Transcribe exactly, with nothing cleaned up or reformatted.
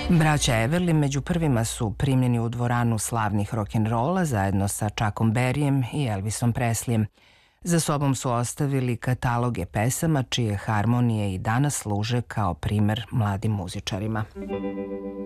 Braća Everly među prvima su primljeni u dvoranu slavnih rock'n'rolla zajedno sa Chuckom Berryjem i Elvisom Preslijem. Za sobom su ostavili kataloge pesama čije harmonije i danas služe kao primer mladim muzičarima.